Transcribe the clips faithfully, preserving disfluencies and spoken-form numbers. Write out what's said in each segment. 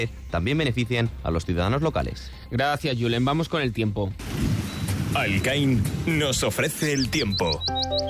también beneficien a los ciudadanos locales. Gracias, Julen. Vamos con el tiempo. Alcain nos ofrece el tiempo.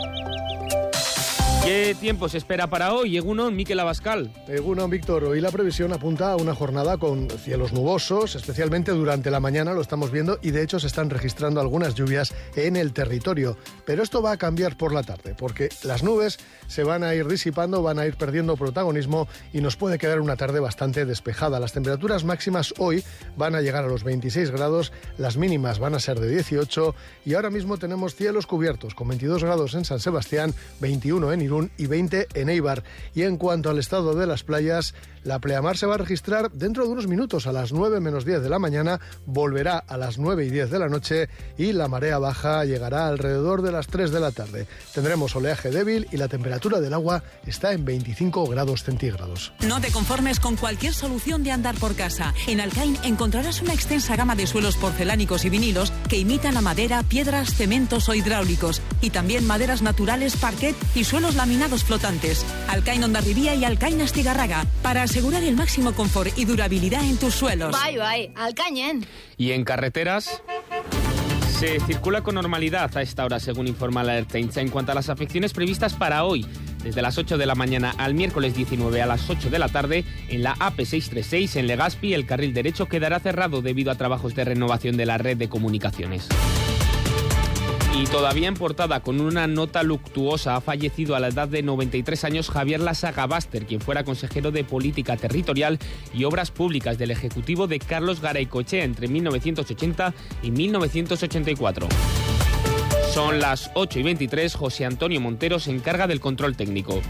¿Qué tiempo se espera para hoy? Egunon, Mikel Abascal. Egunon, Víctor. Hoy la previsión apunta a una jornada con cielos nubosos, especialmente durante la mañana, lo estamos viendo, y de hecho se están registrando algunas lluvias en el territorio. Pero esto va a cambiar por la tarde, porque las nubes se van a ir disipando, van a ir perdiendo protagonismo y nos puede quedar una tarde bastante despejada. Las temperaturas máximas hoy van a llegar a los veintiséis grados, las mínimas van a ser de dieciocho y ahora mismo tenemos cielos cubiertos con veintidós grados en San Sebastián, veintiuno en Irún y veinte en Eibar. Y en cuanto al estado de las playas, la pleamar se va a registrar dentro de unos minutos, a las nueve menos diez de la mañana, volverá a las nueve y diez de la noche y la marea baja llegará alrededor de las tres de la tarde. Tendremos oleaje débil y la temperatura del agua está en veinticinco grados centígrados. No te conformes con cualquier solución de andar por casa. En Alcain encontrarás una extensa gama de suelos porcelánicos y vinilos que imitan a madera, piedras, cementos o hidráulicos, y también maderas naturales, parquet y suelos laminados flotantes. Alcain Hondarribía y Alcain Astigarraga, para asegurar el máximo confort y durabilidad en tus suelos. Bye, bye, Alcañen. Y en carreteras se circula con normalidad a esta hora, según informa la Ertzaintza. En cuanto a las afecciones previstas para hoy, desde las ocho de la mañana al miércoles diecinueve a las ocho de la tarde, en la A P seiscientos treinta y seis, en Legazpi, el carril derecho quedará cerrado debido a trabajos de renovación de la red de comunicaciones. Y todavía en portada, con una nota luctuosa, ha fallecido a la edad de noventa y tres años Javier Lasaga Baster, quien fuera consejero de Política Territorial y Obras Públicas del Ejecutivo de Carlos Garaycochea entre mil novecientos ochenta y mil novecientos ochenta y cuatro. Son las ocho y veintitrés, José Antonio Montero se encarga del control técnico.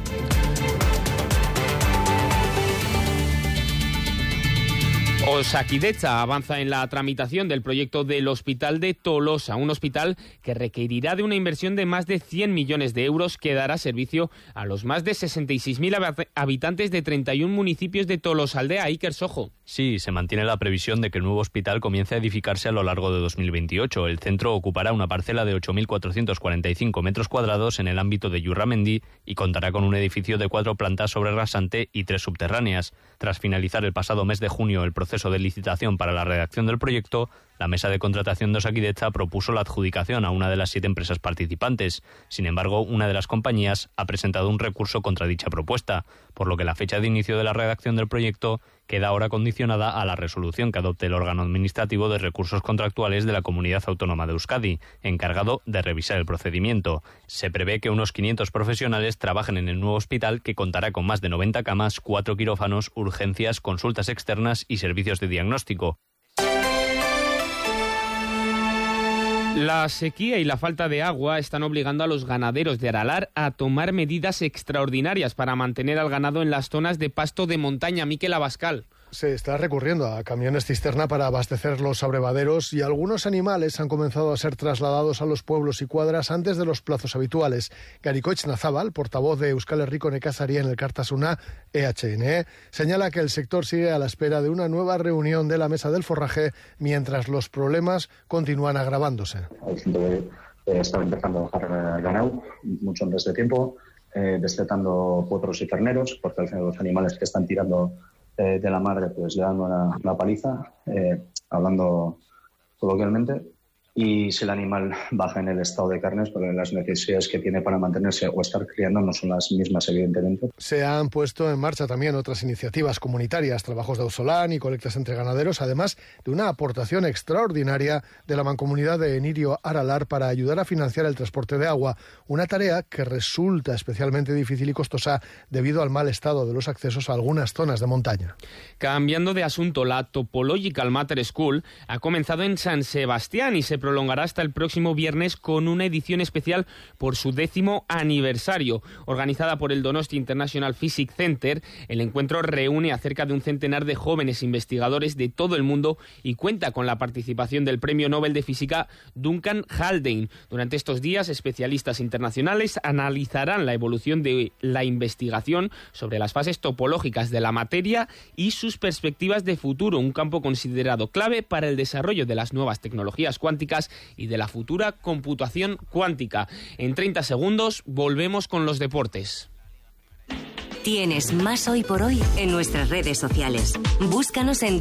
Osakidetza avanza en la tramitación del proyecto del Hospital de Tolosa, un hospital que requerirá de una inversión de más de cien millones de euros que dará servicio a los más de sesenta y seis mil habitantes de treinta y un municipios de Tolosaldea. Iker Sojo. Sí, se mantiene la previsión de que el nuevo hospital comience a edificarse a lo largo de dos mil veintiocho. El centro ocupará una parcela de ocho mil cuatrocientos cuarenta y cinco metros cuadrados en el ámbito de Yurramendi y contará con un edificio de cuatro plantas sobre rasante y tres subterráneas. Tras finalizar el pasado mes de junio el proceso de licitación para la redacción del proyecto, la mesa de contratación de Osakidetza propuso la adjudicación a una de las siete empresas participantes. Sin embargo, una de las compañías ha presentado un recurso contra dicha propuesta, por lo que la fecha de inicio de la redacción del proyecto queda ahora condicionada a la resolución que adopte el órgano administrativo de recursos contractuales de la Comunidad Autónoma de Euskadi, encargado de revisar el procedimiento. Se prevé que unos quinientos profesionales trabajen en el nuevo hospital, que contará con más de noventa camas, cuatro quirófanos, urgencias, consultas externas y servicios de diagnóstico. La sequía y la falta de agua están obligando a los ganaderos de Aralar a tomar medidas extraordinarias para mantener al ganado en las zonas de pasto de montaña. Mikel Abascal. Se está recurriendo a camiones cisterna para abastecer los abrevaderos y algunos animales han comenzado a ser trasladados a los pueblos y cuadras antes de los plazos habituales. Garikoitz Nazabal, portavoz de Euskal Herriko Nekazaria en el Kartasuna E H N E, señala que el sector sigue a la espera de una nueva reunión de la mesa del forraje mientras los problemas continúan agravándose. Hay gente que eh, está empezando a bajar ganado mucho antes de tiempo, eh, destetando potros y terneros, porque al final los animales que están tirando eh, de la madre pues le dan una, una paliza, eh, hablando coloquialmente. Y si el animal baja en el estado de carnes, porque las necesidades que tiene para mantenerse o estar criando no son las mismas, evidentemente. Se han puesto en marcha también otras iniciativas comunitarias, trabajos de ausolán y colectas entre ganaderos, además de una aportación extraordinaria de la mancomunidad de Enirio Aralar para ayudar a financiar el transporte de agua, una tarea que resulta especialmente difícil y costosa debido al mal estado de los accesos a algunas zonas de montaña. Cambiando de asunto, la Topological Matter School ha comenzado en San Sebastián y se prolongará hasta el próximo viernes con una edición especial por su décimo aniversario. Organizada por el Donosti International Physics Center, el encuentro reúne a cerca de un centenar de jóvenes investigadores de todo el mundo y cuenta con la participación del Premio Nobel de Física Duncan Haldane. Durante estos días, especialistas internacionales analizarán la evolución de la investigación sobre las fases topológicas de la materia y sus perspectivas de futuro, un campo considerado clave para el desarrollo de las nuevas tecnologías cuánticas y de la futura computación cuántica. En treinta segundos volvemos con los deportes. Tienes más Hoy por Hoy en nuestras redes sociales. Búscanos en